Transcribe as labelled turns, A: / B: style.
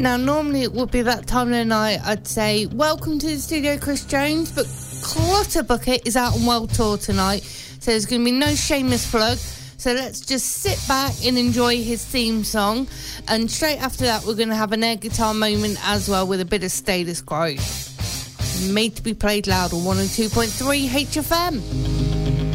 A: Now, normally it would be that time of the night I'd say, welcome to the studio, Chris Jones, but Clutterbucket is out on world tour tonight, so there's going to be no shameless plug. So let's just sit back and enjoy his theme song. And straight after that, we're going to have an air guitar moment as well with a bit of Status Quo. Made to be played loud on 102.3 HFM.